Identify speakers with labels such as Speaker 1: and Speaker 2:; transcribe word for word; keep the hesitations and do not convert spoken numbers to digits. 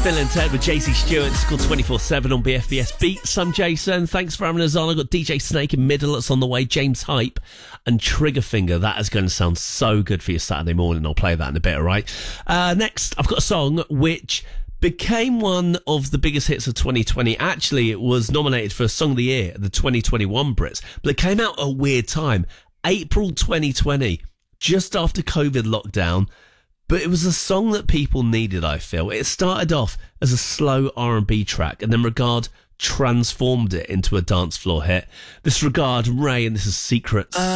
Speaker 1: Bill and Ted with J C Stewart. It's called twenty-four seven on B F B S Beats. I'm Jason. Thanks for having us on. I've got D J Snake in middle that's on the way, James Hype and Triggerfinger. That is going to sound so good for your Saturday morning. I'll play that in a bit, all right? Uh, next, I've got a song which became one of the biggest hits of twenty twenty. Actually, it was nominated for Song of the Year at the twenty twenty-one Brits, but it came out at a weird time. April twenty twenty, just after COVID lockdown. But it was a song that people needed, I feel. It started off as a slow R and B track, and then Regard transformed it into a dance floor hit. This Regard, Ray, and this is Secrets. Uh-